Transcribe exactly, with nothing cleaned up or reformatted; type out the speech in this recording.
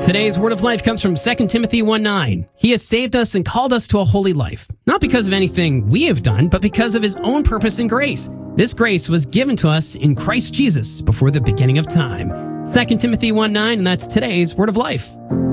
Today's word of life comes from Second Timothy one nine. He has saved us and called us to a holy life, not because of anything we have done, but because of his own purpose and grace. This grace was given to us in Christ Jesus before the beginning of time. Second Timothy one nine, and that's today's word of life.